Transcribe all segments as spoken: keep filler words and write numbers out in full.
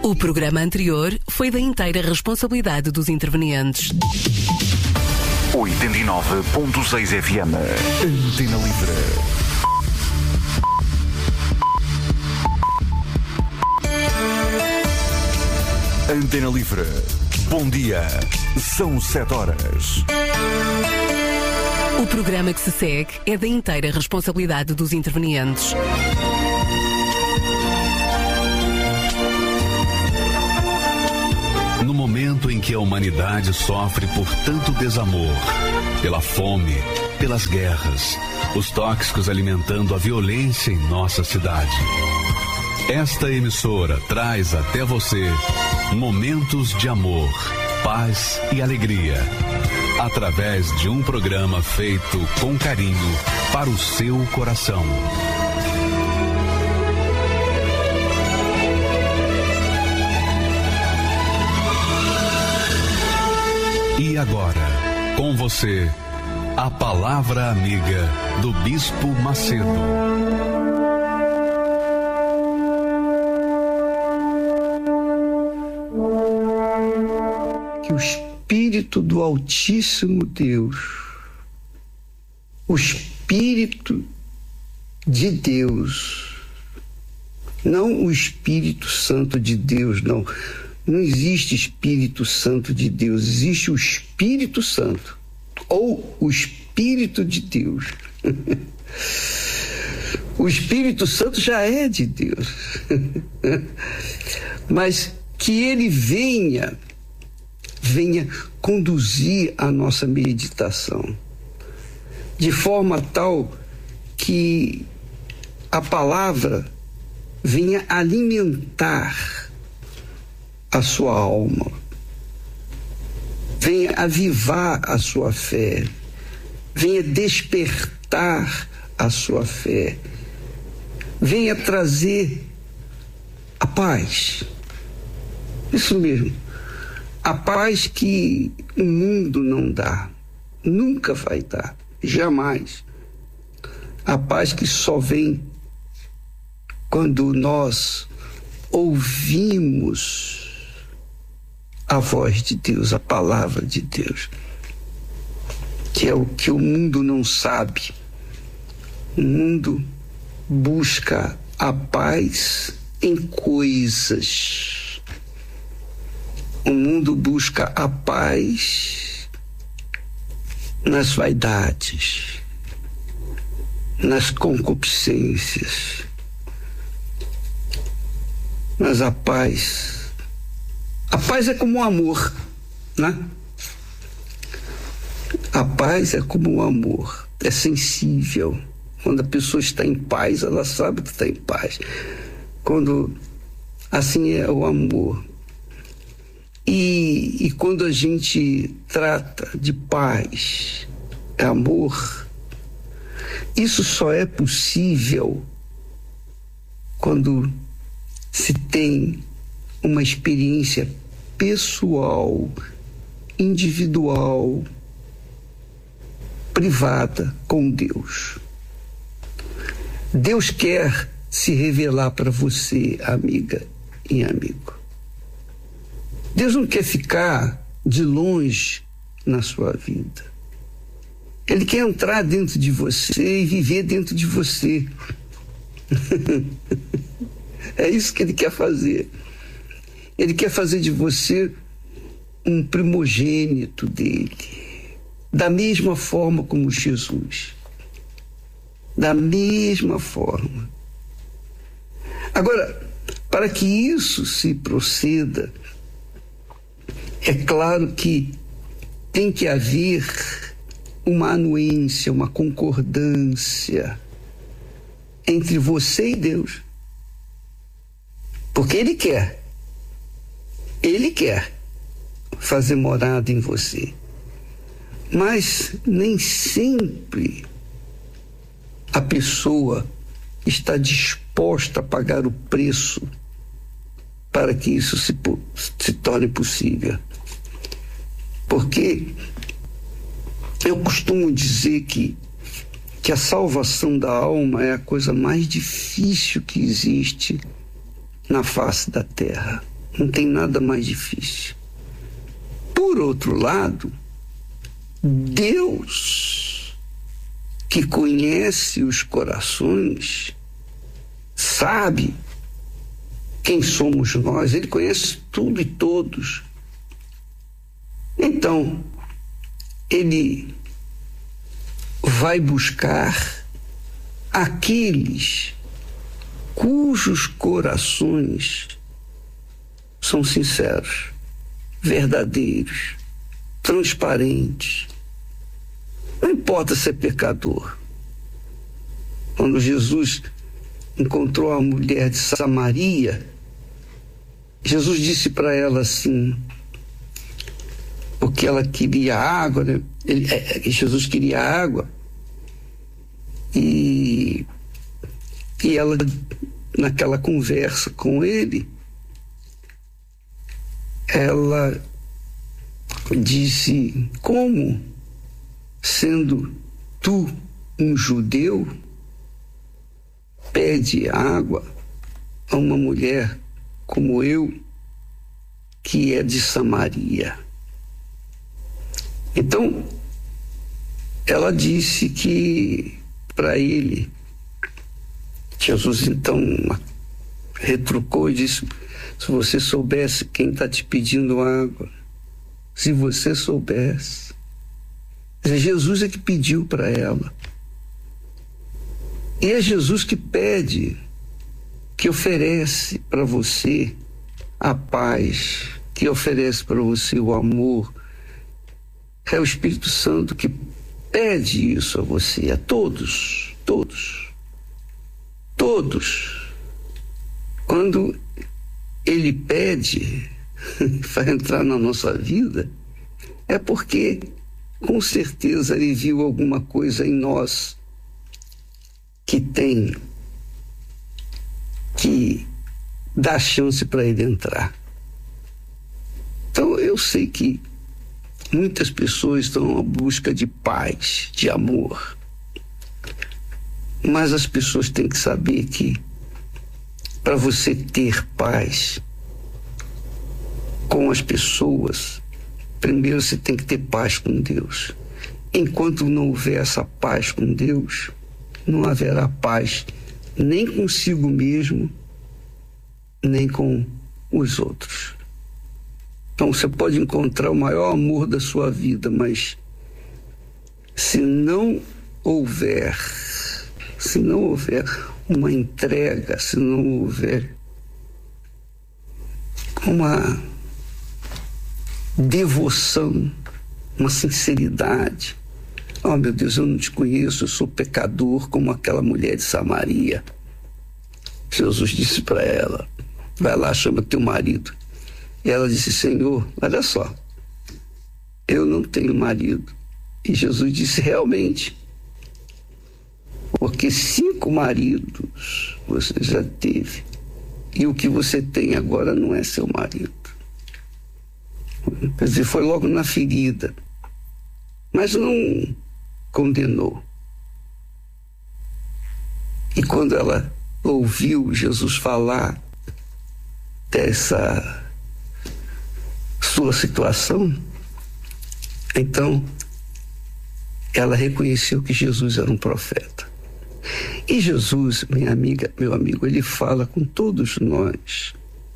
O programa anterior foi da inteira responsabilidade dos intervenientes. oitenta e nove ponto seis F M. Antena Livre. Antena Livre. Bom dia. São sete horas. O programa que se segue é da inteira responsabilidade dos intervenientes. No momento em que a humanidade sofre por tanto desamor, pela fome, pelas guerras, os tóxicos alimentando a violência em nossa cidade, esta emissora traz até você momentos de amor, paz e alegria, através de um programa feito com carinho para o seu coração. E agora, com você, a palavra amiga do Bispo Macedo. Que o Espírito do Altíssimo Deus, o Espírito de Deus, não o Espírito Santo de Deus, não. Não existe Espírito Santo de Deus, existe o Espírito Santo, ou o Espírito de Deus. O Espírito Santo já é de Deus, mas que ele venha, venha conduzir a nossa meditação, de forma tal que a palavra venha alimentar a sua alma, venha avivar a sua fé, venha despertar a sua fé, venha trazer a paz, isso mesmo, a paz que o mundo não dá, nunca vai dar, jamais, a paz que só vem quando nós ouvimos a voz de Deus, a palavra de Deus, que é o que o mundo não sabe. O mundo busca a paz em coisas. O mundo busca a paz nas vaidades, nas concupiscências. Mas a paz A paz é como o amor, né? A paz é como o amor, é sensível. Quando a pessoa está em paz, ela sabe que está em paz. Quando, assim é o amor. E, e quando a gente trata de paz, amor, isso só é possível quando se tem uma experiência pessoal, individual, privada com Deus. Deus quer se revelar para você, amiga e amigo. Deus não quer ficar de longe na sua vida. Ele quer entrar dentro de você e viver dentro de você. É isso que ele quer fazer. Ele quer fazer de você um primogênito dele, da mesma forma como Jesus. Da mesma forma. Agora, para que isso se proceda, é claro que tem que haver uma anuência, uma concordância entre você e Deus. Porque Ele quer. Ele quer fazer morada em você. Mas nem sempre a pessoa está disposta a pagar o preço para que isso se, se torne possível. Porque eu costumo dizer que, que a salvação da alma é a coisa mais difícil que existe na face da terra. Não tem nada mais difícil. Por outro lado, Deus, que conhece os corações, sabe quem somos nós, Ele conhece tudo e todos. Então, Ele vai buscar aqueles cujos corações são sinceros, verdadeiros, transparentes. Não importa se é pecador. Quando Jesus encontrou a mulher de Samaria, Jesus disse para ela assim, porque ela queria água, né? Ele, é, Jesus queria água, e, e ela, naquela conversa com ele, ela disse, como, sendo tu um judeu, pede água a uma mulher como eu, que é de Samaria? Então, ela disse que para ele, Jesus então retrucou e disse, se você soubesse quem está te pedindo água, se você soubesse. Jesus é que pediu para ela. E é Jesus que pede, que oferece para você a paz, que oferece para você o amor. É o Espírito Santo que pede isso a você, a todos, todos, todos. Quando Ele pede para entrar na nossa vida, é porque, com certeza, Ele viu alguma coisa em nós que tem que dar chance para Ele entrar. Então, eu sei que muitas pessoas estão à busca de paz, de amor. Mas as pessoas têm que saber que, para você ter paz com as pessoas, primeiro você tem que ter paz com Deus. Enquanto não houver essa paz com Deus, não haverá paz nem consigo mesmo, nem com os outros. Então você pode encontrar o maior amor da sua vida, mas se não houver, se não houver uma entrega, se não houver uma devoção, uma sinceridade, oh meu Deus, eu não te conheço, eu sou pecador como aquela mulher de Samaria. Jesus disse para ela, vai lá, chama teu marido. E ela disse, Senhor, olha só, eu não tenho marido. E Jesus disse, realmente, porque cinco maridos você já teve, e o que você tem agora não é seu marido. Quer dizer, foi logo na ferida, mas não condenou. E quando ela ouviu Jesus falar dessa sua situação, então ela reconheceu que Jesus era um profeta. E Jesus, minha amiga, meu amigo, ele fala com todos nós,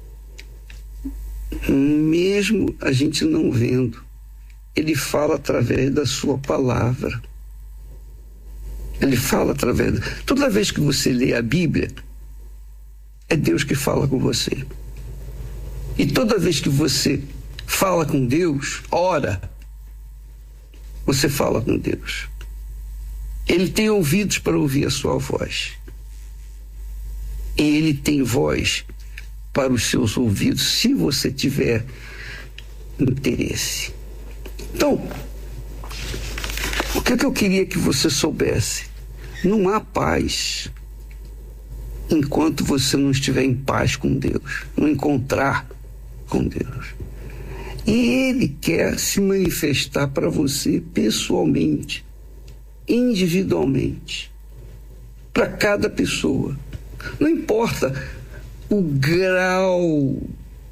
mesmo a gente não vendo. Ele fala através da sua palavra. Ele fala através... Toda vez que você lê a Bíblia, é Deus que fala com você. E toda vez que você fala com Deus, ora, você fala com Deus. Ele tem ouvidos para ouvir a sua voz. E Ele tem voz para os seus ouvidos, se você tiver interesse. Então, o que, é que eu queria que você soubesse? Não há paz enquanto você não estiver em paz com Deus, não encontrar com Deus. E Ele quer se manifestar para você pessoalmente, individualmente, para cada pessoa. Não importa o grau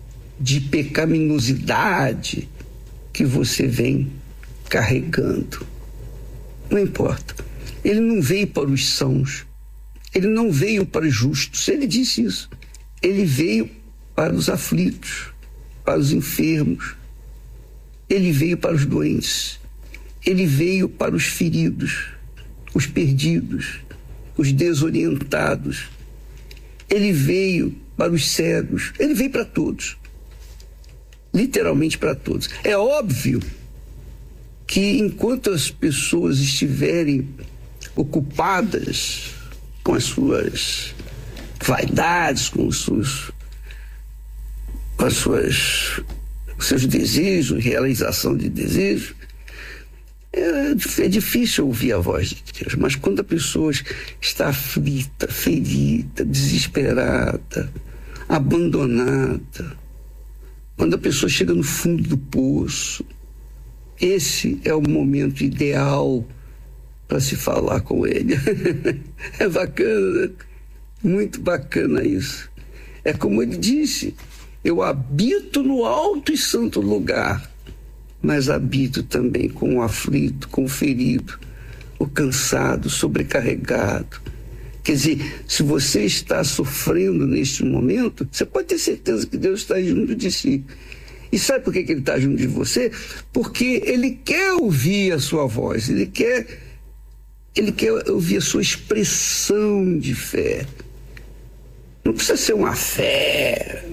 de pecaminosidade que você vem carregando. Não importa. Ele não veio para os sãos. Ele não veio para os justos. Ele disse isso. Ele veio para os aflitos, para os enfermos. Ele veio para os doentes. Ele veio para os feridos, os perdidos, os desorientados. Ele veio para os cegos. Ele veio para todos. Literalmente para todos. É óbvio que enquanto as pessoas estiverem ocupadas com as suas vaidades, com os seus, com as suas, seus desejos, realização de desejos, é, é difícil ouvir a voz de Deus. Mas quando a pessoa está aflita, ferida, desesperada, abandonada, quando a pessoa chega no fundo do poço, esse é o momento ideal para se falar com ele. É bacana, né? Muito bacana isso. É como ele disse, eu habito no alto e santo lugar, mas habito também com o aflito, com o ferido, o cansado, sobrecarregado. Quer dizer, se você está sofrendo neste momento, você pode ter certeza que Deus está junto de si. E sabe por que Ele está junto de você? Porque Ele quer ouvir a sua voz, Ele quer, Ele quer ouvir a sua expressão de fé. Não precisa ser uma fé.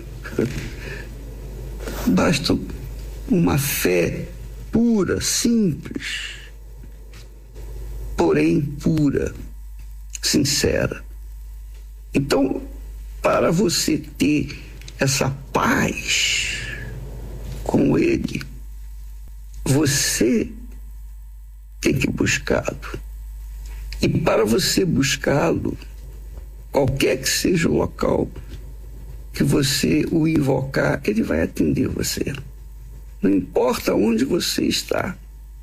Basta uma fé pura, simples, porém pura, sincera. Então, para você ter essa paz com Ele, você tem que buscá-lo. E para você buscá-lo, qualquer que seja o local que você o invocar, Ele vai atender você. Não importa onde você está,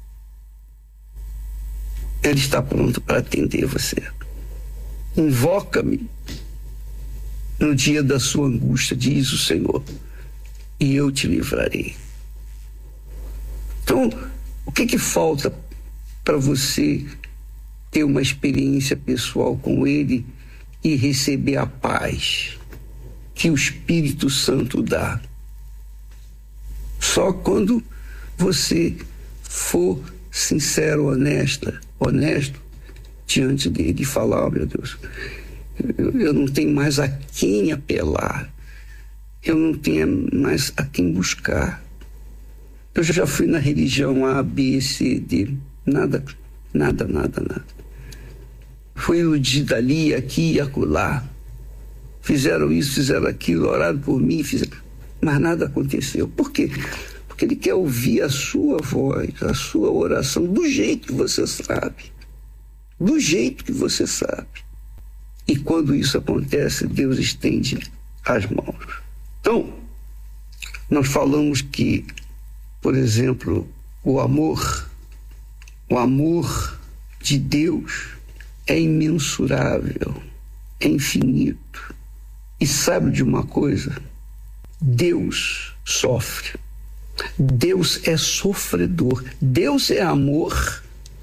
Ele está pronto para atender você. Invoca-me no dia da sua angústia, diz o Senhor, e eu te livrarei. Então, o que que falta para você ter uma experiência pessoal com Ele e receber a paz que o Espírito Santo dá? Só quando você for sincero, honesta, honesto diante dele e falar, oh, meu Deus, eu, eu não tenho mais a quem apelar, eu não tenho mais a quem buscar. Eu já fui na religião A, B, C, D, nada, nada, nada, nada. Fui iludida ali, aqui e acolá. Fizeram isso, fizeram aquilo, oraram por mim, fizeram... mas nada aconteceu. Por quê? Porque Ele quer ouvir a sua voz, a sua oração, do jeito que você sabe. Do jeito que você sabe. E quando isso acontece, Deus estende as mãos. Então, nós falamos que, por exemplo, o amor, o amor de Deus é imensurável, é infinito. E sabe de uma coisa? Deus sofre. Deus é sofredor. Deus é amor,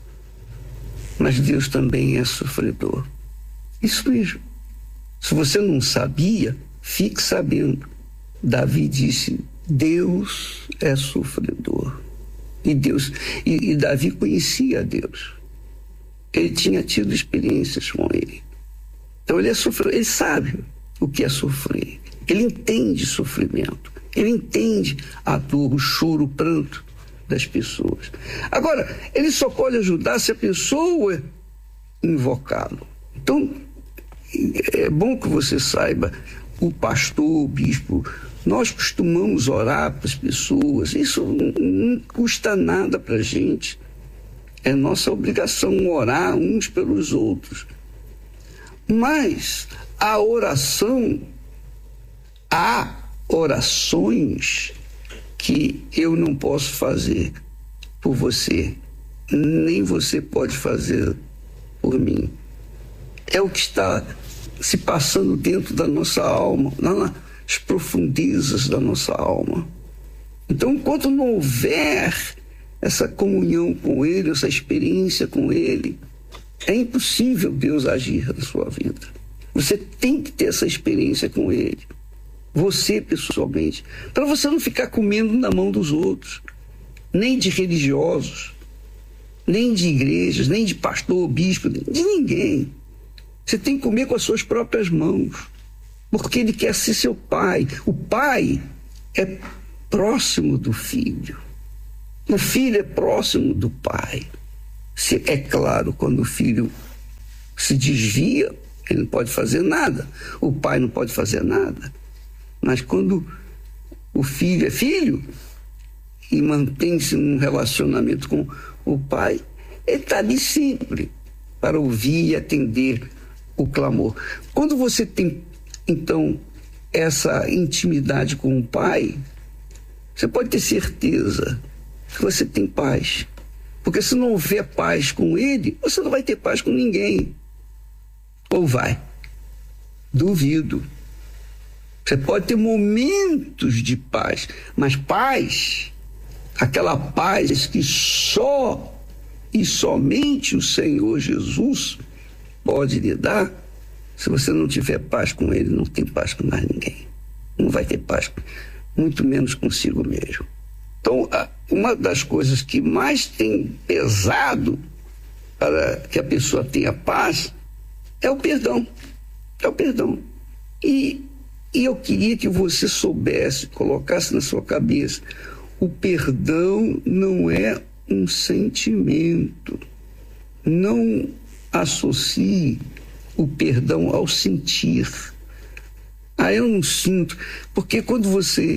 mas Deus também é sofredor. Isso mesmo. Se você não sabia, fique sabendo. Davi disse, Deus é sofredor. E Deus, e, e Davi conhecia Deus. Ele tinha tido experiências com Ele. Então ele é sofredor, ele sabe o que é sofrer. Ele entende sofrimento. Ele entende a dor, o choro, o pranto das pessoas. Agora, ele só pode ajudar se a pessoa invocá-lo. Então, é bom que você saiba, o pastor, o bispo, nós costumamos orar para as pessoas. Isso não, não custa nada para a gente. É nossa obrigação orar uns pelos outros. Mas a oração, há orações que eu não posso fazer por você, nem você pode fazer por mim. É o que está se passando dentro da nossa alma, na, as profundezas da nossa alma. Então, enquanto não houver essa comunhão com Ele, essa experiência com Ele, é impossível Deus agir na sua vida. Você tem que ter essa experiência com Ele, você pessoalmente, para você não ficar comendo na mão dos outros, nem de religiosos, nem de igrejas, nem de pastor, bispo, de ninguém. Você tem que comer com as suas próprias mãos, porque Ele quer ser seu pai. O pai é próximo do filho. O filho é próximo do pai. Se, é claro, quando o filho se desvia, ele não pode fazer nada. O pai não pode fazer nada. Mas quando o filho é filho e mantém-se num relacionamento com o pai, ele está ali sempre para ouvir e atender o clamor. Quando você tem, então, essa intimidade com o pai, você pode ter certeza que você tem paz. Porque se não houver paz com ele, você não vai ter paz com ninguém. Ou vai? Duvido. Você pode ter momentos de paz, mas paz, aquela paz que só e somente o Senhor Jesus pode lhe dar, se você não tiver paz com Ele, não tem paz com mais ninguém. Não vai ter paz, muito menos consigo mesmo. Então, uma das coisas que mais tem pesado para que a pessoa tenha paz é o perdão. É o perdão. E, e eu queria que você soubesse, colocasse na sua cabeça, o perdão não é um sentimento. Não associe o perdão ao sentir. Ah, eu não sinto. Porque quando você...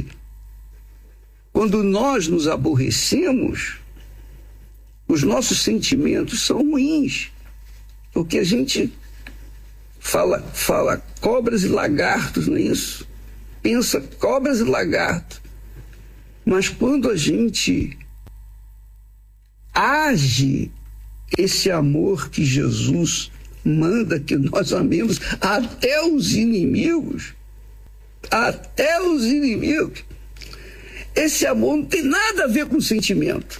Quando nós nos aborrecemos, os nossos sentimentos são ruins. Porque a gente fala, fala cobras e lagartos, não é isso? Pensa cobras e lagartos. Mas quando a gente age esse amor que Jesus manda que nós amemos até os inimigos, até os inimigos, esse amor não tem nada a ver com sentimento.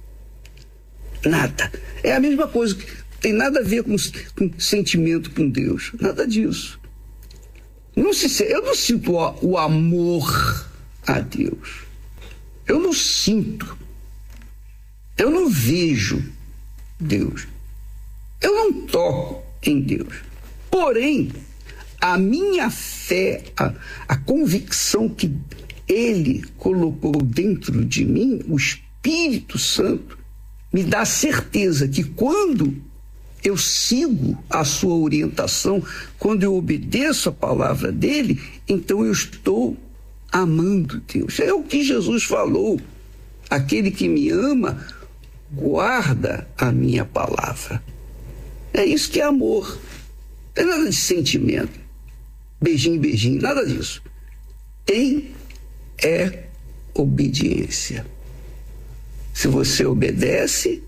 Nada. É a mesma coisa, tem nada a ver com, com sentimento com Deus. Nada disso. Não se, eu não sinto o, o amor a Deus. Eu não sinto. Eu não vejo Deus. Eu não toco em Deus. Porém, a minha fé, a, a convicção que Ele colocou dentro de mim, o Espírito Santo, me dá certeza que quando eu sigo a sua orientação, quando eu obedeço a palavra dele, então eu estou amando Deus. É o que Jesus falou. Aquele que me ama, guarda a minha palavra. É isso que é amor. Não tem nada de sentimento. Beijinho, beijinho, nada disso. Tem é obediência. Se você obedece,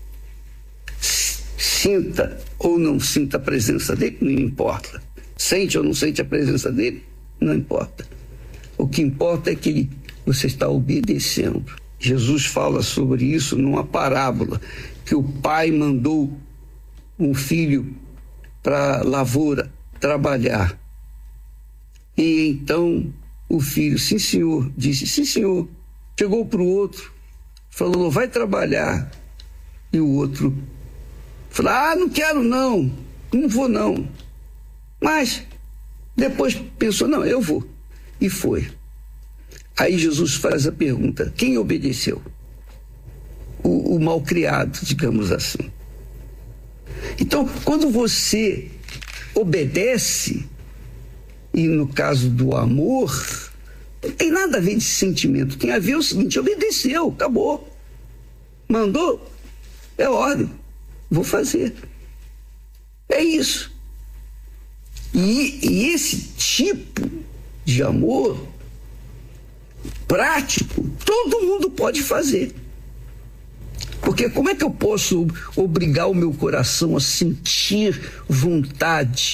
sinta ou não sinta a presença dele, não importa. Sente ou não sente a presença dele, não importa. O que importa é que ele, você está obedecendo. Jesus fala sobre isso numa parábola, que o pai mandou um filho para a lavoura trabalhar. E então o filho, sim senhor, disse, sim senhor. Chegou para o outro, falou, vai trabalhar. E o outro falou, ah, não quero não, não vou não. Mas depois pensou, não, eu vou. E foi. Aí Jesus faz a pergunta, quem obedeceu? O, o malcriado, digamos assim. Então, quando você obedece, e no caso do amor, não tem nada a ver de sentimento, tem a ver o seguinte, obedeceu, acabou. Mandou, é ordem, vou fazer. É isso. E, e esse tipo de amor prático, todo mundo pode fazer. Porque como é que eu posso obrigar o meu coração a sentir vontade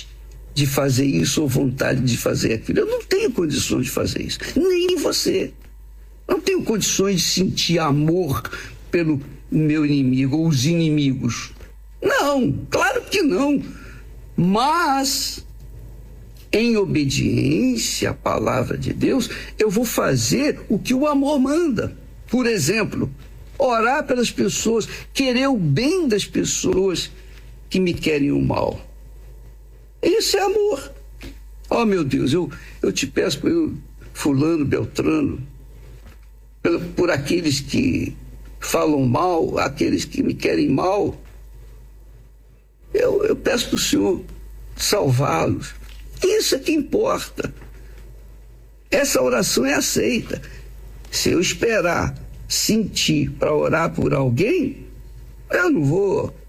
de fazer isso ou vontade de fazer aquilo. Eu não tenho condições de fazer isso. Nem você. Eu não tenho condições de sentir amor pelo meu inimigo ou os inimigos. Não, claro que não. Mas, em obediência à palavra de Deus, eu vou fazer o que o amor manda. Por exemplo, orar pelas pessoas, querer o bem das pessoas que me querem o mal. Isso é amor. Oh, meu Deus, eu, eu te peço por eu, fulano, beltrano, por, por aqueles que falam mal, aqueles que me querem mal. Eu, eu peço para o Senhor salvá-los. Isso é que importa. Essa oração é aceita. Se eu esperar sentir para orar por alguém, eu não vou